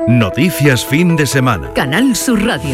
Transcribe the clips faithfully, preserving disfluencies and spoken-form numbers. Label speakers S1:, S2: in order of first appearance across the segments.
S1: Noticias fin de semana.
S2: Canal Sur Radio.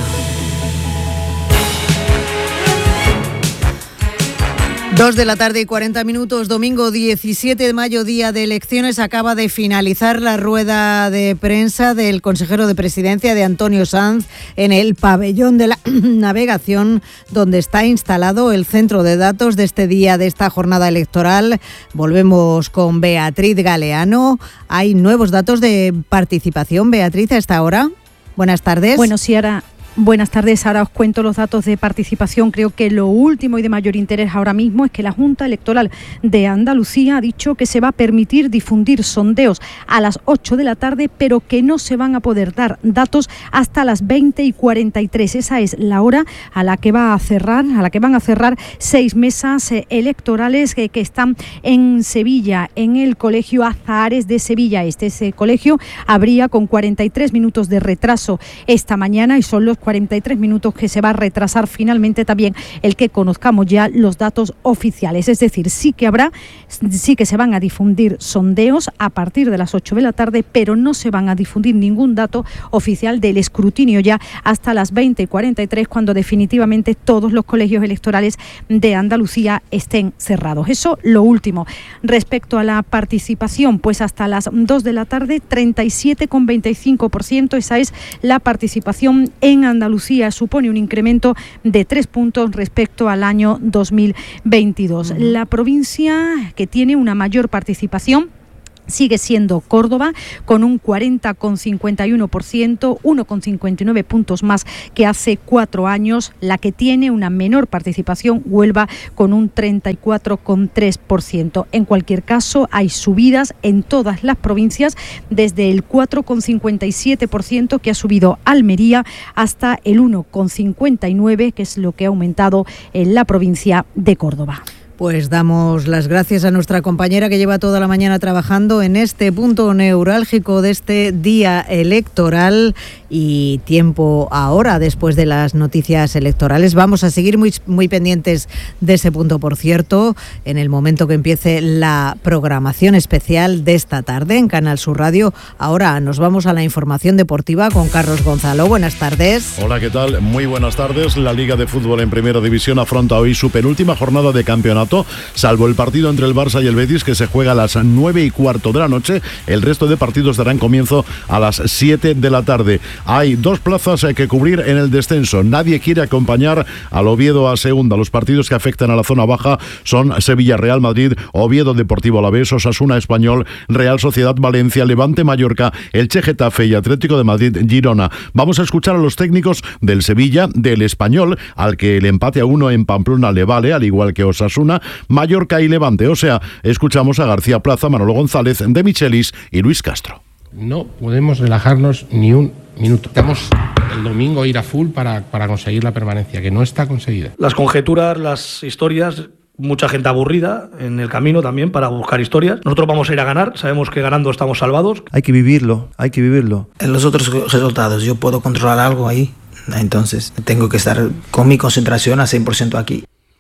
S3: Dos de la tarde y cuarenta minutos, domingo diecisiete de mayo, día de elecciones. Acaba de finalizar la rueda de prensa del consejero de Presidencia, de Antonio Sanz, en el pabellón de la navegación, donde está instalado el centro de datos de este día, de esta jornada electoral. Volvemos con Beatriz Galeano. Hay nuevos datos de participación, Beatriz, a esta hora. Buenas tardes.
S4: Bueno, sí, ahora... Buenas tardes, ahora os cuento los datos de participación. Creo que lo último y de mayor interés ahora mismo es que la Junta Electoral de Andalucía ha dicho que se va a permitir difundir sondeos a las ocho de la tarde, pero que no se van a poder dar datos hasta las veinte y cuarenta y tres. Esa es la hora a la que va a cerrar, a la que van a cerrar seis mesas electorales que, que están en Sevilla, en el Colegio Azahares de Sevilla. Este ese colegio abría con cuarenta y tres minutos de retraso esta mañana y son los cuarenta y tres minutos que se va a retrasar finalmente también el que conozcamos ya los datos oficiales. Es decir, sí que habrá, sí que se van a difundir sondeos a partir de las ocho de la tarde, pero no se van a difundir ningún dato oficial del escrutinio ya hasta las veinte y cuarenta y tres, cuando definitivamente todos los colegios electorales de Andalucía estén cerrados. Eso lo último. Respecto a la participación, pues hasta las dos de la tarde, treinta y siete coma veinticinco por ciento, esa es la participación en Andalucía, supone un incremento de tres puntos respecto al año dos mil veintidós. Uh-huh. La provincia que tiene una mayor participación sigue siendo Córdoba, con un cuarenta coma cincuenta y uno por ciento, uno coma cincuenta y nueve puntos más que hace cuatro años. La que tiene una menor participación, Huelva, con un treinta y cuatro coma tres por ciento. En cualquier caso, hay subidas en todas las provincias, desde el cuatro coma cincuenta y siete por ciento que ha subido Almería hasta el uno coma cincuenta y nueve por ciento, que es lo que ha aumentado en la provincia de Córdoba.
S3: Pues damos las gracias a nuestra compañera que lleva toda la mañana trabajando en este punto neurálgico de este día electoral, y tiempo ahora, después de las noticias electorales. Vamos a seguir muy, muy pendientes de ese punto, por cierto, en el momento que empiece la programación especial de esta tarde en Canal Sur Radio. Ahora nos vamos a la información deportiva con Carlos Gonzalo. Buenas tardes.
S5: Hola, ¿qué tal? Muy buenas tardes. La Liga de Fútbol en Primera División afronta hoy su penúltima jornada de campeonato, salvo el partido entre el Barça y el Betis, que se juega a las nueve y cuarto de la noche. El resto de partidos darán comienzo a las siete de la tarde. Hay dos plazas que cubrir en el descenso. Nadie quiere acompañar al Oviedo a segunda. Los partidos que afectan a la zona baja son Sevilla-Real Madrid, Oviedo Deportivo Alavés, Osasuna Español, Real Sociedad Valencia, Levante Mallorca, Elche Getafe y Atlético de Madrid Girona. Vamos a escuchar a los técnicos del Sevilla, del Español, al que el empate a uno en Pamplona le vale, al igual que Osasuna, Mallorca y Levante. O sea, escuchamos a García Plaza, Manolo González, De Michelis y Luis Castro.
S6: No podemos relajarnos ni un minuto. Estamos el domingo ir a full para, para conseguir la permanencia, que no está conseguida.
S7: Las conjeturas, las historias, mucha gente aburrida en el camino también para buscar historias. Nosotros vamos a ir a ganar, sabemos que ganando estamos salvados.
S8: Hay que vivirlo, hay que vivirlo.
S9: En los otros resultados yo puedo controlar algo ahí, entonces tengo que estar con mi concentración a cien por ciento aquí.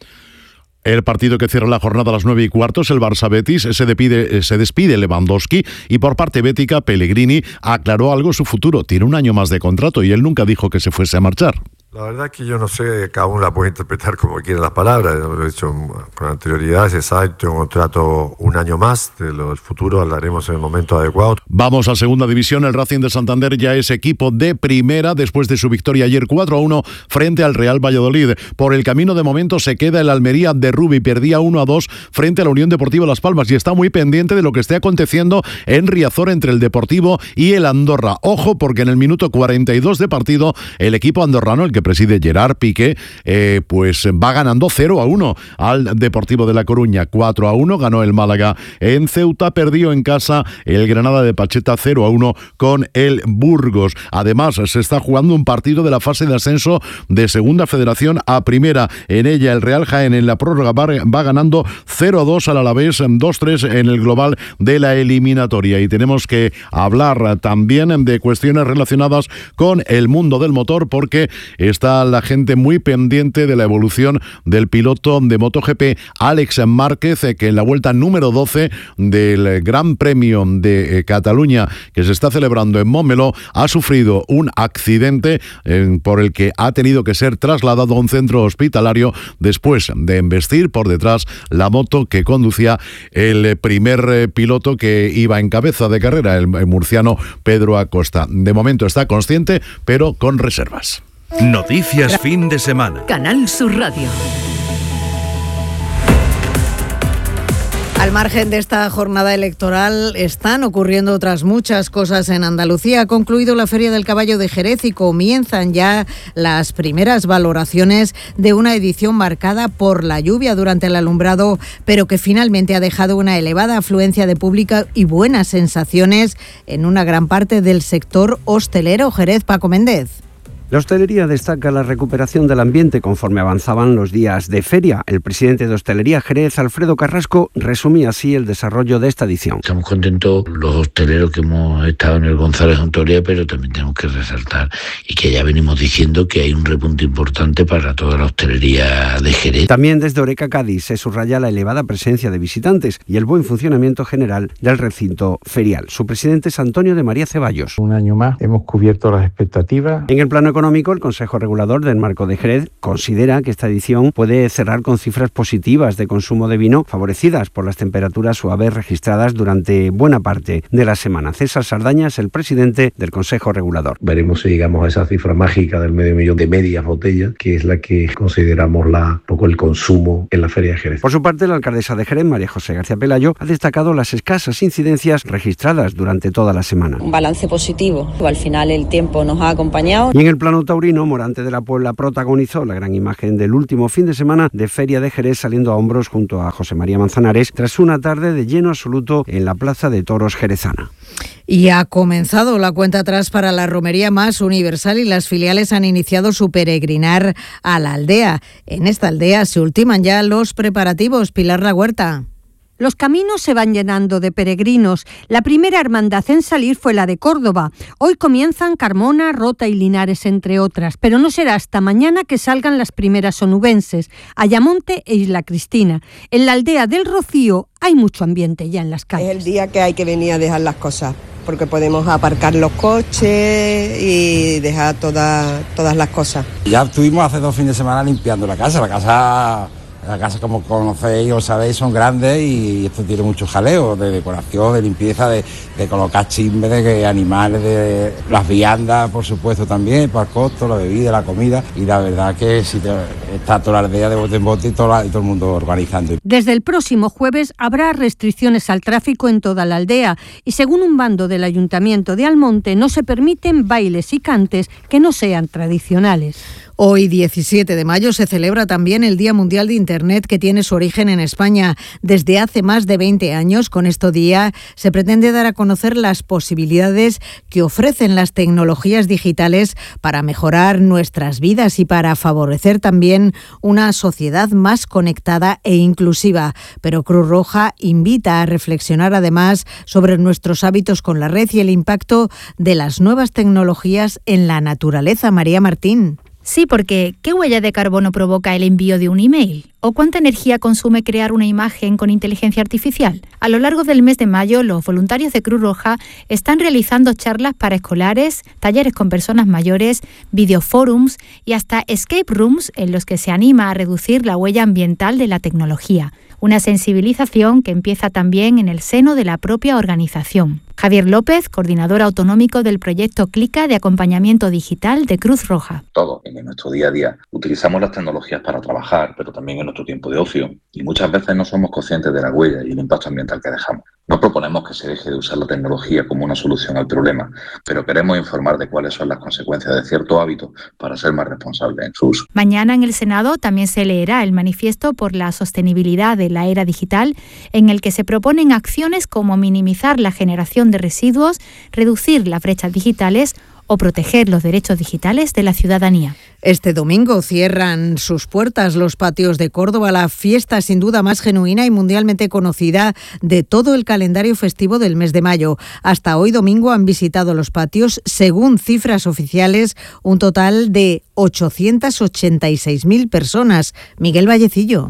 S5: El partido que cierra la jornada a las nueve y cuarto es el Barça-Betis. Se despide, se despide Lewandowski, y por parte bética, Pellegrini aclaró algo su futuro. Tiene un año más de contrato y él nunca dijo que se fuese a marchar.
S10: La verdad que yo no sé, cada uno la puede interpretar como quiera las palabras. Lo he dicho con anterioridad, se sabe, tengo un contrato un año más, de lo del futuro hablaremos en el momento adecuado.
S5: Vamos a segunda división. El Racing de Santander ya es equipo de primera después de su victoria ayer cuatro a uno frente al Real Valladolid. Por el camino de momento se queda el Almería de Rubi, perdía uno a dos frente a la Unión Deportiva Las Palmas y está muy pendiente de lo que esté aconteciendo en Riazor entre el Deportivo y el Andorra. Ojo, porque en el minuto cuarenta y dos de partido el equipo andorrano, el que preside Gerard Piqué, eh, pues va ganando cero a uno al Deportivo de La Coruña. cuatro a uno ganó el Málaga en Ceuta, perdió en casa el Granada de Pacheta cero a uno con el Burgos. Además, se está jugando un partido de la fase de ascenso de Segunda Federación a Primera. En ella el Real Jaén en la prórroga va, va ganando cero a dos al Alavés, dos tres en el global de la eliminatoria. Y tenemos que hablar también de cuestiones relacionadas con el mundo del motor, porque está la gente muy pendiente de la evolución del piloto de MotoGP, Alex Márquez, que en la vuelta número doce del Gran Premio de Cataluña, que se está celebrando en Montmeló, ha sufrido un accidente eh, por el que ha tenido que ser trasladado a un centro hospitalario después de embestir por detrás la moto que conducía el primer eh, piloto que iba en cabeza de carrera, el, el murciano Pedro Acosta. De momento está consciente, pero con reservas.
S1: Noticias fin de semana.
S2: Canal Sur Radio.
S3: Al margen de esta jornada electoral están ocurriendo otras muchas cosas en Andalucía. Ha concluido la Feria del Caballo de Jerez y comienzan ya las primeras valoraciones de una edición marcada por la lluvia durante el alumbrado, pero que finalmente ha dejado una elevada afluencia de público y buenas sensaciones en una gran parte del sector hostelero. Jerez, Paco Méndez.
S11: La hostelería destaca la recuperación del ambiente conforme avanzaban los días de feria. El presidente de Hostelería Jerez, Alfredo Carrasco, resumía así el desarrollo de esta edición.
S12: Estamos contentos los hosteleros que hemos estado en el González Ontoria, pero también tenemos que resaltar y que ya venimos diciendo que hay un repunte importante para toda la hostelería de Jerez.
S11: También desde Oreca, Cádiz, se subraya la elevada presencia de visitantes y el buen funcionamiento general del recinto ferial. Su presidente es Antonio de María Ceballos.
S13: Un año más hemos cubierto las expectativas.
S11: En el plano económico, el Consejo Regulador del Marco de Jerez considera que esta edición puede cerrar con cifras positivas de consumo de vino, favorecidas por las temperaturas suaves registradas durante buena parte de la semana. César Sardaña es el presidente del Consejo Regulador.
S14: Veremos si llegamos a esa cifra mágica del medio millón de medias botellas, que es la que consideramos la poco el consumo en la Feria de Jerez.
S11: Por su parte, la alcaldesa de Jerez, María José García Pelayo, ha destacado las escasas incidencias registradas durante toda la semana.
S15: Un balance positivo. Al final el tiempo nos ha acompañado.
S11: Y en el plano taurino, Morante de la Puebla protagonizó la gran imagen del último fin de semana de Feria de Jerez, saliendo a hombros junto a José María Manzanares tras una tarde de lleno absoluto en la Plaza de Toros jerezana.
S3: Y ha comenzado la cuenta atrás para la romería más universal y las filiales han iniciado su peregrinar a la aldea. En esta aldea se ultiman ya los preparativos. Pilar La Huerta.
S16: Los caminos se van llenando de peregrinos. La primera hermandad en salir fue la de Córdoba. Hoy comienzan Carmona, Rota y Linares, entre otras. Pero no será hasta mañana que salgan las primeras onubenses, Ayamonte e Isla Cristina. En la aldea del Rocío hay mucho ambiente ya en las calles.
S17: Es el día que hay que venir a dejar las cosas, porque podemos aparcar los coches y dejar todas, todas las cosas.
S18: Ya estuvimos hace dos fines de semana limpiando la casa. La casa... Las casas, como conocéis o sabéis, son grandes y esto tiene mucho jaleo de decoración, de limpieza, de, de colocar chimbres, de, de animales, de las viandas, por supuesto, también, para el costo, la bebida, la comida. Y la verdad que si te, está toda la aldea de bote en bote y todo, la, y todo el mundo organizando.
S16: Desde el próximo jueves habrá restricciones al tráfico en toda la aldea y según un bando del Ayuntamiento de Almonte no se permiten bailes y cantes que no sean tradicionales.
S3: Hoy, diecisiete de mayo, se celebra también el Día Mundial de Internet, que tiene su origen en España. Desde hace más de veinte años, con este día, se pretende dar a conocer las posibilidades que ofrecen las tecnologías digitales para mejorar nuestras vidas y para favorecer también una sociedad más conectada e inclusiva. Pero Cruz Roja invita a reflexionar además sobre nuestros hábitos con la red y el impacto de las nuevas tecnologías en la naturaleza. María Martín.
S19: Sí, porque ¿qué huella de carbono provoca el envío de un email? ¿O cuánta energía consume crear una imagen con inteligencia artificial? A lo largo del mes de mayo, los voluntarios de Cruz Roja están realizando charlas para escolares, talleres con personas mayores, videoforums y hasta escape rooms en los que se anima a reducir la huella ambiental de la tecnología. Una sensibilización que empieza también en el seno de la propia organización. Javier López, coordinador autonómico del proyecto Clica de acompañamiento digital de Cruz Roja.
S20: Todos en nuestro día a día utilizamos las tecnologías para trabajar, pero también en nuestro tiempo de ocio, y muchas veces no somos conscientes de la huella y el impacto ambiental que dejamos. No proponemos que se deje de usar la tecnología como una solución al problema, pero queremos informar de cuáles son las consecuencias de ciertos hábitos para ser más responsables en su uso.
S19: Mañana en el Senado también se leerá el manifiesto por la sostenibilidad de la era digital, en el que se proponen acciones como minimizar la generación de residuos, reducir las brechas digitales o proteger los derechos digitales de la ciudadanía.
S3: Este domingo cierran sus puertas los patios de Córdoba, la fiesta sin duda más genuina y mundialmente conocida de todo el calendario festivo del mes de mayo. Hasta hoy domingo han visitado los patios, según cifras oficiales, un total de ochocientas ochenta y seis mil personas. Miguel Vallecillo.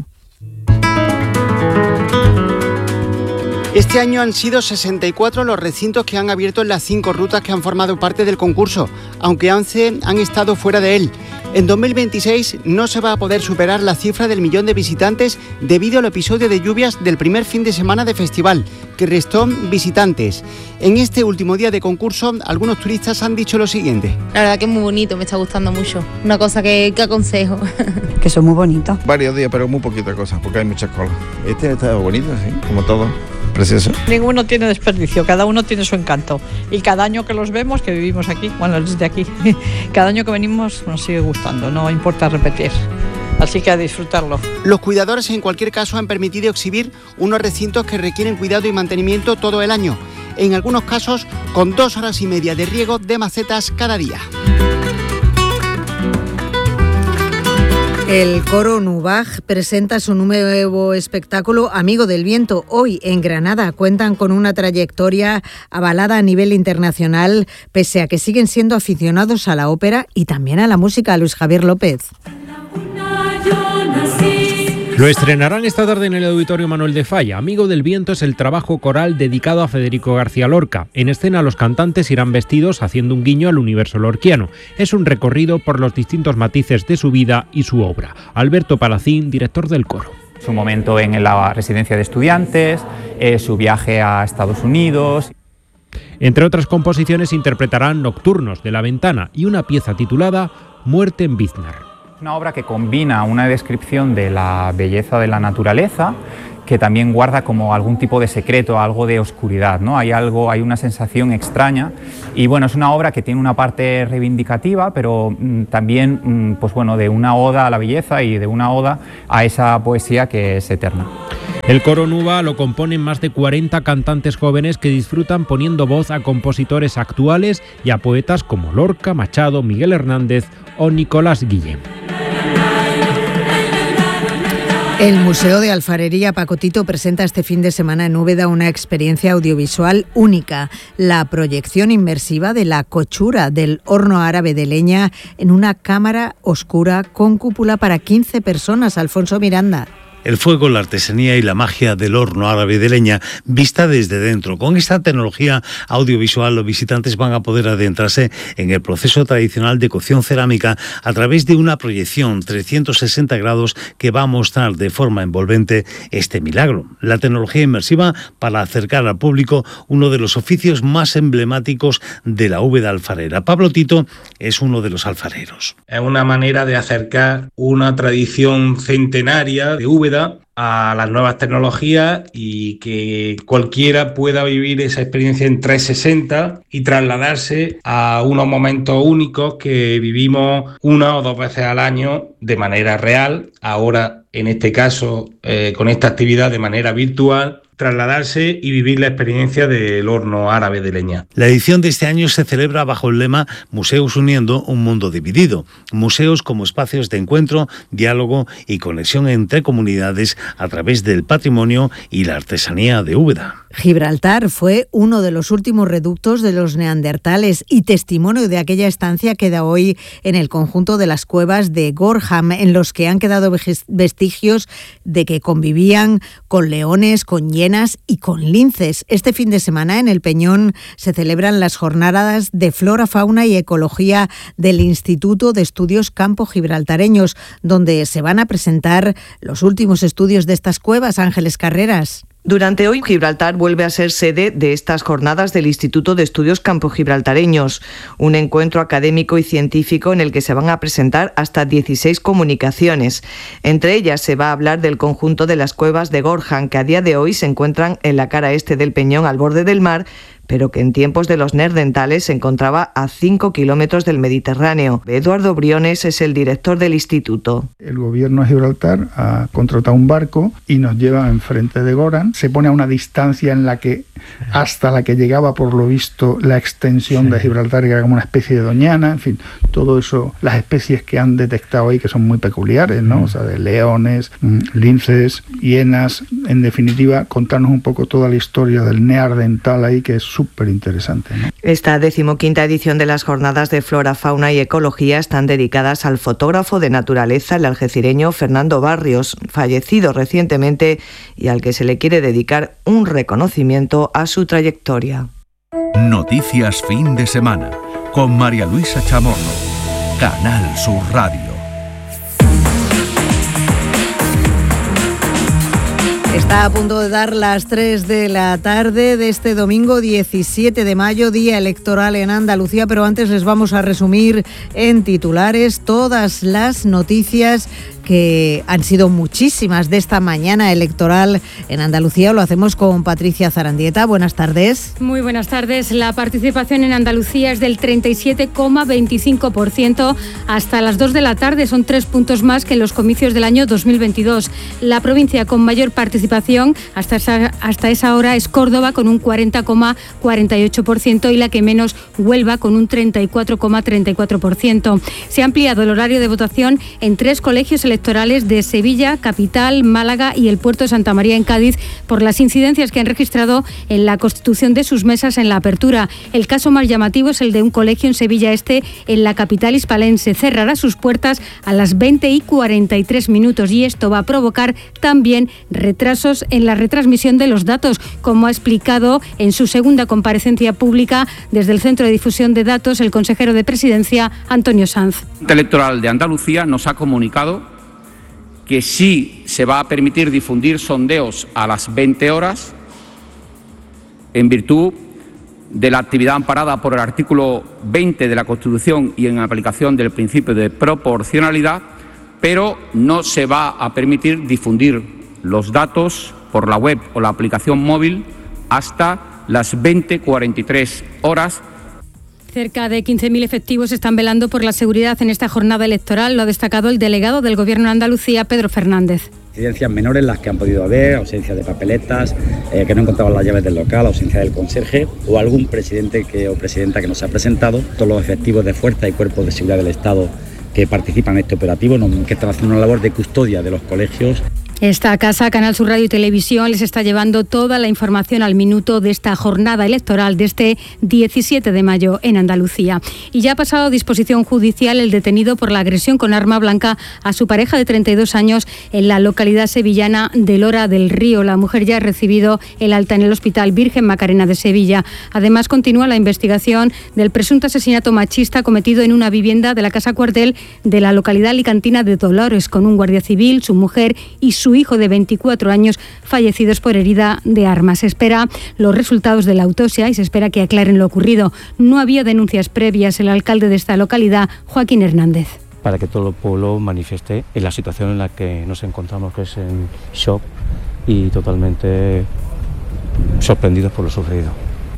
S2: Este año han sido sesenta y cuatro los recintos que han abierto en las cinco rutas que han formado parte del concurso, aunque once han estado fuera de él. En dos mil veintiséis no se va a poder superar la cifra del millón de visitantes debido al episodio de lluvias del primer fin de semana de festival, que restó visitantes. En este último día de concurso, algunos turistas han dicho lo siguiente.
S21: La verdad que es muy bonito, me está gustando mucho. Una cosa que, que aconsejo.
S22: Que son muy bonitos.
S23: Varios días, pero muy poquitas cosas, porque hay muchas colas. Este está bonito, sí, como todo. Precioso.
S24: Ninguno tiene desperdicio, cada uno tiene su encanto. Y cada año que los vemos, que vivimos aquí, bueno, desde aquí, cada año que venimos nos sigue gustando, no importa repetir. Así que a disfrutarlo.
S2: Los cuidadores en cualquier caso han permitido exhibir unos recintos que requieren cuidado y mantenimiento todo el año. En algunos casos con dos horas y media de riego de macetas cada día.
S3: El coro Nubaj presenta su nuevo espectáculo Amigo del Viento. Hoy en Granada cuentan con una trayectoria avalada a nivel internacional, pese a que siguen siendo aficionados a la ópera y también a la música. Luis Javier López.
S25: Lo estrenarán esta tarde en el Auditorio Manuel de Falla. Amigo del Viento es el trabajo coral dedicado a Federico García Lorca. En escena los cantantes irán vestidos haciendo un guiño al universo lorquiano. Es un recorrido por los distintos matices de su vida y su obra. Alberto Palacín, director del coro.
S26: Su momento en la residencia de estudiantes, eh, su viaje a Estados Unidos.
S25: Entre otras composiciones interpretarán Nocturnos de la Ventana y una pieza titulada Muerte en Biznar.
S26: Es una obra que combina una descripción de la belleza de la naturaleza, que también guarda como algún tipo de secreto, algo de oscuridad, ¿no? Hay algo, hay una sensación extraña y bueno, es una obra que tiene una parte reivindicativa, pero mmm, también mmm, pues bueno, de una oda a la belleza y de una oda a esa poesía que es eterna.
S25: El coro Nuba lo componen más de cuarenta cantantes jóvenes que disfrutan poniendo voz a compositores actuales y a poetas como Lorca, Machado, Miguel Hernández o Nicolás Guillem.
S3: El Museo de Alfarería Pacotito presenta este fin de semana en Úbeda una experiencia audiovisual única, la proyección inmersiva de la cochura del horno árabe de leña en una cámara oscura con cúpula para quince personas. Alfonso Miranda.
S27: El fuego, la artesanía y la magia del horno árabe de leña vista desde dentro. Con esta tecnología audiovisual los visitantes van a poder adentrarse en el proceso tradicional de cocción cerámica a través de una proyección trescientos sesenta grados que va a mostrar de forma envolvente este milagro. La tecnología inmersiva para acercar al público uno de los oficios más emblemáticos de la Úbeda alfarera. Pablo Tito es uno de los alfareros.
S28: Es una manera de acercar una tradición centenaria de Úbeda a las nuevas tecnologías y que cualquiera pueda vivir esa experiencia en trescientos sesenta y trasladarse a unos momentos únicos que vivimos una o dos veces al año de manera real, ahora en este caso eh, con esta actividad de manera virtual, trasladarse y vivir la experiencia del horno árabe de leña.
S27: La edición de este año se celebra bajo el lema Museos uniendo un mundo dividido. Museos como espacios de encuentro, diálogo y conexión entre comunidades a través del patrimonio y la artesanía de Úbeda.
S3: Gibraltar fue uno de los últimos reductos de los neandertales y testimonio de aquella estancia queda hoy en el conjunto de las cuevas de Gorham, en los que han quedado vestigios de que convivían con leones, con hienas y con linces. Este fin de semana en El Peñón se celebran las jornadas de Flora, Fauna y Ecología del Instituto de Estudios Campo Gibraltareños, donde se van a presentar los últimos estudios de estas cuevas. Ángeles Carreras.
S29: Durante hoy, Gibraltar vuelve a ser sede de estas jornadas del Instituto de Estudios Campo-Gibraltareños, un encuentro académico y científico en el que se van a presentar hasta dieciséis comunicaciones. Entre ellas se va a hablar del conjunto de las cuevas de Gorham, que a día de hoy se encuentran en la cara este del Peñón al borde del mar, pero que en tiempos de los neandertales se encontraba a cinco kilómetros del Mediterráneo. Eduardo Briones es el director del instituto.
S30: El gobierno de Gibraltar ha contratado un barco y nos lleva enfrente de Gorham. Se pone a una distancia en la que
S1: hasta la que llegaba, por lo visto, la extensión sí. de Gibraltar, que era como una especie de doñana, en fin, todo eso, las especies que han detectado ahí, que son muy peculiares, ¿no? O sea, de leones, linces, hienas, en definitiva, contarnos un poco toda la historia del neandertal ahí, que es súper interesante, ¿no?
S29: Esta decimoquinta edición de las jornadas de Flora, Fauna y Ecología están dedicadas al fotógrafo de naturaleza, el algecireño Fernando Barrios, fallecido recientemente y al que se le quiere dedicar un reconocimiento a su trayectoria.
S4: Noticias fin de semana con María Luisa Chamorro, Canal Sur Radio.
S3: Está a punto de dar las tres de la tarde de este domingo diecisiete de mayo, día electoral en Andalucía, pero antes les vamos a resumir en titulares todas las noticias que han sido muchísimas de esta mañana electoral en Andalucía. Lo hacemos con Patricia Zarandieta. Buenas tardes.
S5: Muy buenas tardes. La participación en Andalucía es del treinta y siete coma veinticinco por ciento hasta las dos de la tarde. Son tres puntos más que en los comicios del año dos mil veintidós. La provincia con mayor participación hasta esa, hasta esa hora es Córdoba con un cuarenta coma cuarenta y ocho por ciento y la que menos, Huelva, con un treinta y cuatro coma treinta y cuatro por ciento. Se ha ampliado el horario de votación en tres colegios electorales electorales de Sevilla, Capital, Málaga y el puerto de Santa María en Cádiz por las incidencias que han registrado en la constitución de sus mesas en la apertura. El caso más llamativo es el de un colegio en Sevilla Este, en la capital hispalense. Cerrará sus puertas a las veinte y cuarenta y tres minutos y esto va a provocar también retrasos en la retransmisión de los datos, como ha explicado en su segunda comparecencia pública desde el Centro de Difusión de Datos el consejero de Presidencia, Antonio Sanz.
S6: La Junta Electoral de Andalucía nos ha comunicado que sí se va a permitir difundir sondeos a las veinte horas en virtud de la actividad amparada por el artículo veinte de la Constitución y en aplicación del principio de proporcionalidad, pero no se va a permitir difundir los datos por la web o la aplicación móvil hasta las veinte cuarenta y tres horas.
S5: Cerca de quince mil efectivos están velando por la seguridad en esta jornada electoral, lo ha destacado el delegado del Gobierno de Andalucía, Pedro Fernández.
S7: Incidencias menores las que han podido haber, ausencia de papeletas, eh, que no encontraban las llaves del local, ausencia del conserje o algún presidente que, o presidenta que no se ha presentado. Todos los efectivos de fuerza y cuerpos de seguridad del Estado que participan en este operativo, que están haciendo una labor de custodia de los colegios.
S5: Esta casa, Canal Sur Radio y Televisión, les está llevando toda la información al minuto de esta jornada electoral de este diecisiete de mayo en Andalucía. Y ya ha pasado a disposición judicial el detenido por la agresión con arma blanca a su pareja de treinta y dos años en la localidad sevillana de Lora del Río. La mujer ya ha recibido el alta en el Hospital Virgen Macarena de Sevilla. Además, continúa la investigación del presunto asesinato machista cometido en una vivienda de la Casa Cuartel de la localidad alicantina de Dolores, con un guardia civil, su mujer y su su hijo de veinticuatro años fallecidos por herida de arma. Se espera los resultados de la autopsia y se espera que aclaren lo ocurrido. No había denuncias previas. El alcalde de esta localidad, Joaquín Hernández.
S8: Para que todo el pueblo manifieste en la situación en la que nos encontramos, que es en shock y totalmente sorprendidos por lo sucedido.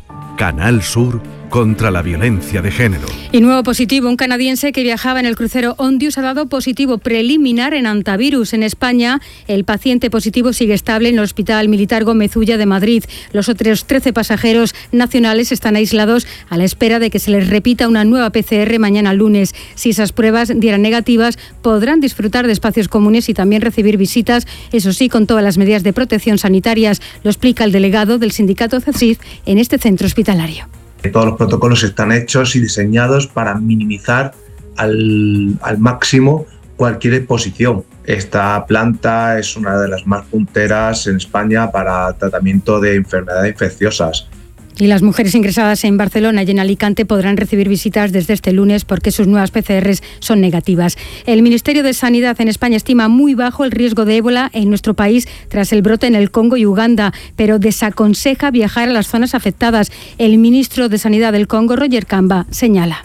S4: Canal Sur contra la violencia de género.
S5: Y nuevo positivo, un canadiense que viajaba en el crucero Ondius ha dado positivo preliminar en antivirus. En España, el paciente positivo sigue estable en el Hospital Militar Gómez Ulla de Madrid. Los otros trece pasajeros nacionales están aislados a la espera de que se les repita una nueva P C R mañana lunes. Si esas pruebas dieran negativas, podrán disfrutar de espacios comunes y también recibir visitas, eso sí, con todas las medidas de protección sanitarias. Lo explica el delegado del sindicato C E S I F en este centro hospitalario.
S9: Todos los protocolos están hechos y diseñados para minimizar al, al máximo cualquier exposición. Esta planta es una de las más punteras en España para tratamiento de enfermedades infecciosas.
S5: Y las mujeres ingresadas en Barcelona y en Alicante podrán recibir visitas desde este lunes porque sus nuevas P C Rs son negativas. El Ministerio de Sanidad en España estima muy bajo el riesgo de ébola en nuestro país tras el brote en el Congo y Uganda, pero desaconseja viajar a las zonas afectadas. El ministro de Sanidad del Congo, Roger Kamba, señala.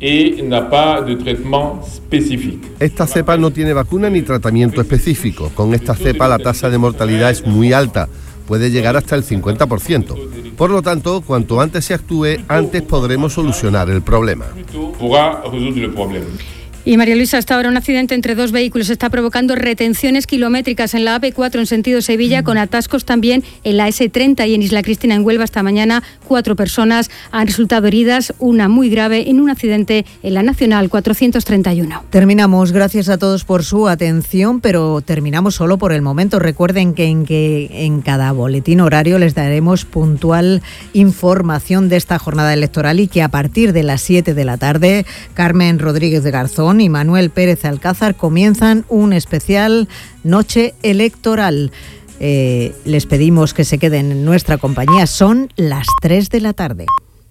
S10: Esta cepa no tiene vacuna ni tratamiento específico. Con esta cepa la tasa de mortalidad es muy alta. Puede llegar hasta el cincuenta por ciento. Por lo tanto, cuanto antes se actúe, antes podremos solucionar el problema.
S5: Y María Luisa, hasta ahora un accidente entre dos vehículos está provocando retenciones kilométricas en la A P cuatro en sentido Sevilla, con atascos también en la ese treinta y en Isla Cristina, en Huelva. Esta mañana cuatro personas han resultado heridas, una muy grave, en un accidente en la Nacional cuatrocientos treinta y uno.
S3: Terminamos. Gracias a todos por su atención, pero terminamos solo por el momento. Recuerden que en, que en cada boletín horario les daremos puntual información de esta jornada electoral y que a partir de las siete de la tarde, Carmen Rodríguez de Garzón y Manuel Pérez Alcázar comienzan un especial Noche Electoral. Eh, les pedimos que se queden en nuestra compañía. Son las tres de la tarde.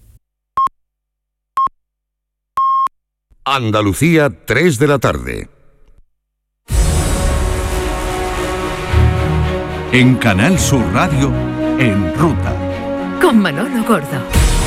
S11: Andalucía, tres de la tarde.
S4: En Canal Sur Radio, En Ruta.
S12: Con Manolo Gordo.